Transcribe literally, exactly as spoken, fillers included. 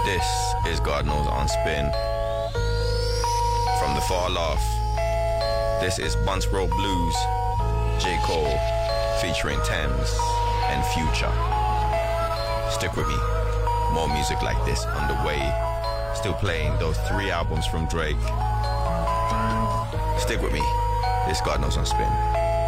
This is God Knows on Spin. From the Far Loft, this is Bunce Road Blues, J. Cole, featuring Thames and Future. Stick with me, more music like this on the way. Still playing those three albums from Drake. Stick with me, this God Knows on Spin.